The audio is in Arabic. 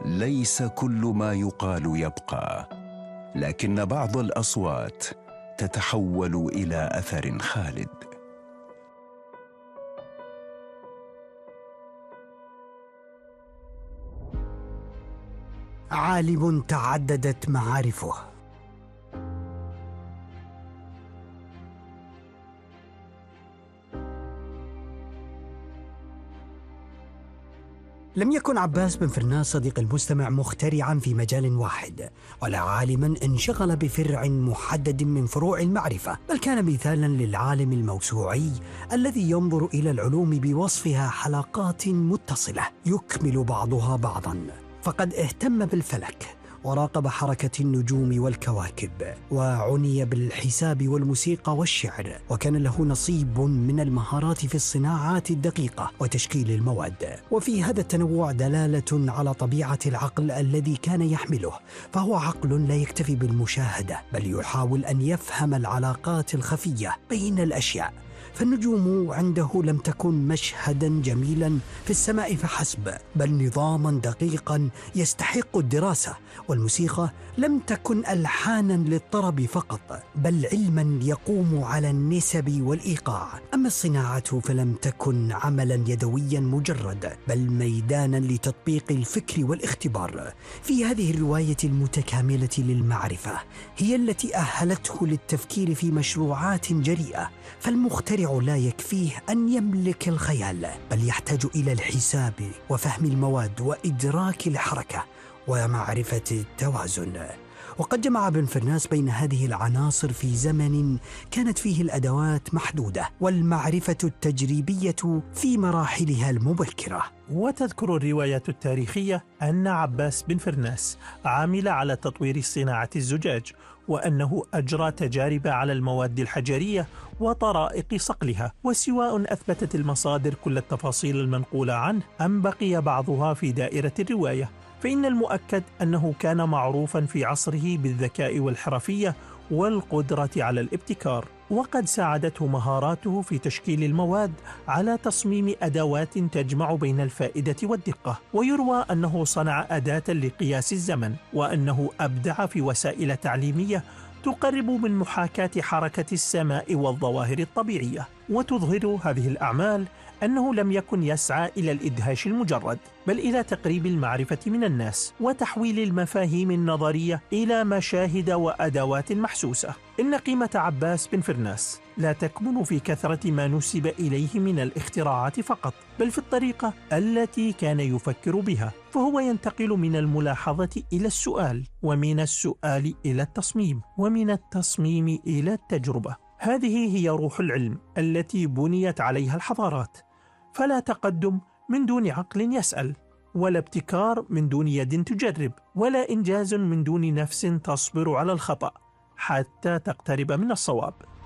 ليس كل ما يقال يبقى، لكن بعض الأصوات تتحول إلى أثر خالد. عالم تعددت معارفه. لم يكن عباس بن فرناس صديق المستمع مخترعاً في مجال واحد، ولا عالماً انشغل بفرع محدد من فروع المعرفة، بل كان مثالاً للعالم الموسوعي الذي ينظر إلى العلوم بوصفها حلقات متصلة يكمل بعضها بعضاً. فقد اهتم بالفلك، وراقب حركة النجوم والكواكب، وعني بالحساب والموسيقى والشعر، وكان له نصيب من المهارات في الصناعات الدقيقة وتشكيل المواد. وفي هذا التنوع دلالة على طبيعة العقل الذي كان يحمله، فهو عقل لا يكتفي بالمشاهدة، بل يحاول أن يفهم العلاقات الخفية بين الأشياء. فالنجوم عنده لم تكن مشهداً جميلاً في السماء فحسب، بل نظاماً دقيقاً يستحق الدراسة. والموسيقى لم تكن ألحاناً للطرب فقط، بل علماً يقوم على النسب والإيقاع. أما الصناعة فلم تكن عملاً يدوياً مجرد، بل ميداناً لتطبيق الفكر والاختبار. في هذه الرواية المتكاملة للمعرفة هي التي أهلته للتفكير في مشروعات جريئة. فالمخترع لا يكفيه أن يملك الخيال، بل يحتاج إلى الحساب وفهم المواد وإدراك الحركة ومعرفة التوازن. وقد جمع ابن فرناس بين هذه العناصر في زمن كانت فيه الأدوات محدودة والمعرفة التجريبية في مراحلها المبكرة. وتذكر الروايات التاريخية أن عباس بن فرناس عمل على تطوير صناعة الزجاج، وأنه أجرى تجارب على المواد الحجرية وطرائق صقلها. وسواء أثبتت المصادر كل التفاصيل المنقولة عنه أم بقي بعضها في دائرة الرواية، فإن المؤكد أنه كان معروفا في عصره بالذكاء والحرفية والقدرة على الابتكار. وقد ساعدته مهاراته في تشكيل المواد على تصميم أدوات تجمع بين الفائدة والدقة. ويروى أنه صنع أداة لقياس الزمن، وأنه أبدع في وسائل تعليمية تقرب من محاكاة حركة السماء والظواهر الطبيعية. وتظهر هذه الأعمال أنه لم يكن يسعى إلى الإدهاش المجرد، بل إلى تقريب المعرفة من الناس وتحويل المفاهيم النظرية إلى مشاهد وأدوات محسوسة. إن قيمة عباس بن فرناس لا تكمن في كثرة ما نسب إليه من الاختراعات فقط، بل في الطريقة التي كان يفكر بها. فهو ينتقل من الملاحظة إلى السؤال، ومن السؤال إلى التصميم، ومن التصميم إلى التجربة. هذه هي روح العلم التي بنيت عليها الحضارات. فلا تقدم من دون عقل يسأل، ولا ابتكار من دون يد تجرب، ولا إنجاز من دون نفس تصبر على الخطأ حتى تقترب من الصواب.